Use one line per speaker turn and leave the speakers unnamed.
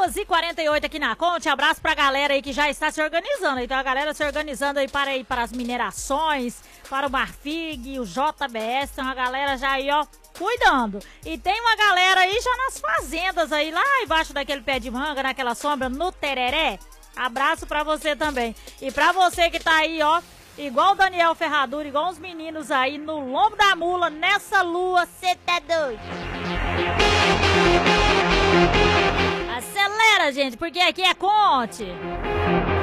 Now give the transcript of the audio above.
2h48 aqui na Conte. Abraço pra galera aí que já está se organizando. Então a galera se organizando aí para as minerações, para o Marfrig, o JBS. Tem uma galera já aí, ó, cuidando. E tem uma galera aí já nas fazendas aí, lá embaixo daquele pé de manga, naquela sombra, no Tereré. Abraço pra você também. E pra você que tá aí, ó, igual o Daniel Ferradura, igual os meninos aí no lombo da mula, nessa lua, cê tá doido? Acelera, gente, porque aqui é Conte.